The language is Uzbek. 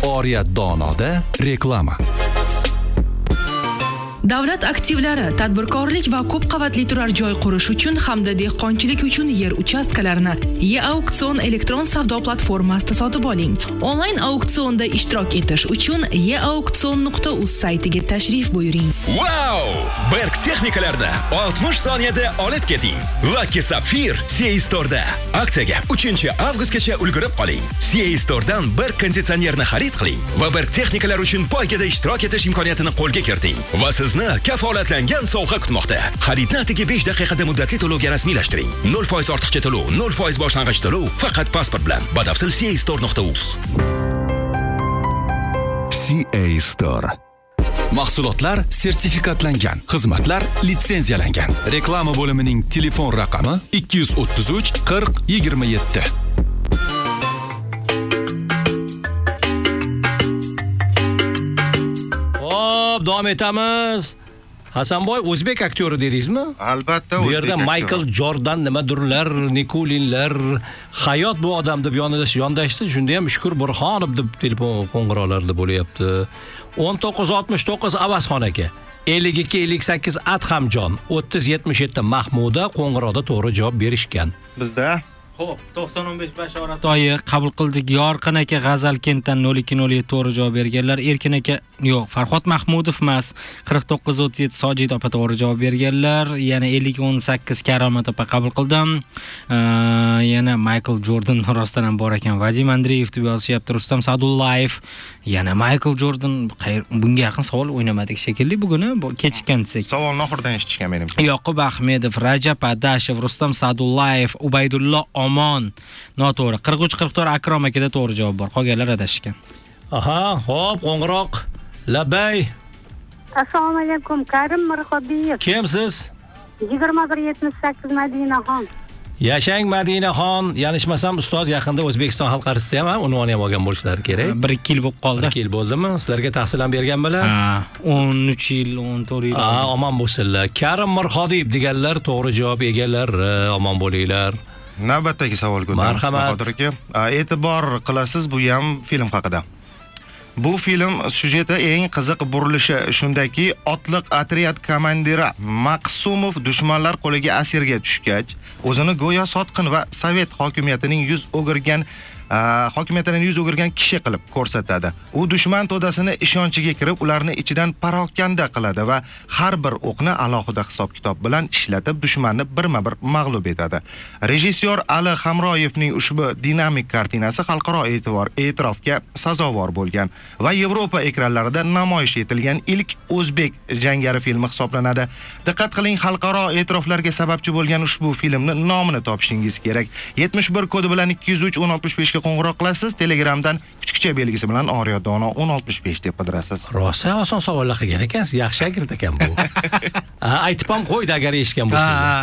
Oriyat Donoda reklama. Davlat aktivlari, tadbirkorlik va ko'p qavatli turar joy qurish uchun hamda dehqonchilik uchun yer uchastkalarini E-Auksion elektron savdo platformasida sotib oling. Onlayn auksionda ishtirok etish uchun eauksion.uz saytiga tashrif buyuring. Wow! Berg texnikalarni 60 soniyada olib keting. Lucky Sapphire CA Store'da. Aksiyaga 3-avgustgacha ulgurib qoling. CA Store'dan Berg konditsionerni xarid qiling va Berg texnikalar uchun poygada ishtirok etish imkoniyatini qo'lga kiriting. Va sizni kafolatlangan sovg'a kutmoqda. Xaridni atigi 5 daqiqada muddatli to'lovga rasmiylashtiring. 0% ortiqcha to'lov, 0% boshlang'ich to'lov faqat pasport bilan. Batafsil castore.uz. CA Store. Mahsulotlar sertifikatlangan, xizmatlar litsenziyalangan. Reklama bo'limining telefon raqami 233 40 27. Davom etamiz. Hasanboy o'zbek aktyori deysizmi? Albatta Bu o'zbek. yerda Michael Jordan nimadurlar, Nikolinlar, hayot bu odam deb yondashdi. Shunda ham Shukur Burxonov deb telefon qo'ng'iroqlarda bo'lyapti. 1969 Avazxon aka. 52-58 Adhamjon, 30-77 Mahmuda qo'ng'iroqda to'g'ri javob berishgan. Bizda Xo'p, 90-15 bashorat oyi qabul qildik. Yorqin aka G'azalkentdan 0207 to'g'ri javob berganlar. Erkin aka yo'q, Farhod Mahmudov emas. 4937 Sojid opa to'g'ri javob berganlar. Yana 5018 Karomat opa qabul qildim. Yana Michael Jordan rostdan ham bor ekan. Vadim Andreyev deb yozishyapti. Rustam Sadullayev. Yana Michael Jordan. Bunga yaqin savol o'ynamadik shekilli bugun, kechikkan desak. savolni oxiridan eshitishgan mening. Yoqub Ahmedov, Rajab Adashev, Rustam Sadullayev, Ubaydullo Omon noto'g'ri. 43-44 Akrom akada to'g'ri javob bor. Qolganlar adashgan. Aha, hop, qo'ng'iroq. Labay. Assalomu alaykum, Karim Mirxodiyev. Kimsiz? 2178 Madinaxon. Yashang Madinaxon, yanishmasam ustoz yaqinda O'zbekiston xalq artisti ham unvoni ham olgan bo'lishlari kerak. 1-2 yil bo'lib qoldi. 2 yil bo'ldimi? Sizlarga tahsil ham berganmilar? Ha, 13 yil, 14 yil. Omon bo'lsinlar. Karim Mirxodiyev deganlar to'g'ri javob egalari, omon bo'linglar. Navbatdagi savol ko'taramiz. Marhamat. Bahodir aka. E'tibor qilasiz, bu ham film haqida. Bu film syujeti eng qiziq burilishi shundaki, otliq otryad komandiri Maqsumov dushmanlar qo'liga asirga tushgach, o'zini go'yo sotqin va sovet hokimiyatining yuz o'girgan kishi qilib ko'rsatadi. U dushman to'dasini ishonchiga kirib, ularni ichidan parokanda qiladi va har bir o'qni alohida hisob-kitob bilan ishlatib dushmanni birma-bir mag'lub etadi. Rejissyor Ali Hamroyevning ushbu dinamik kartinasi xalqaro e'tirofga sazovor bo'lgan va Yevropa ekranlarida namoyish etilgan ilk o'zbek jangari filmi hisoblanadi. Diqqat qiling, xalqaro e'tiroflarga sababchi bo'lgan ushbu filmni nomini topishingiz kerak. 71 kodi bilan 203 1065 ga qo'ng'iroq qilasiz. Telegramdan kichikcha belgisi bilan Oriyat Dono 1065 deb qidirasiz. Rosa oson savollar qilgan ekansiz. Yaxshi agir ekan bu. Aytib ham qo'ydi agar eshitgan bo'lsangiz.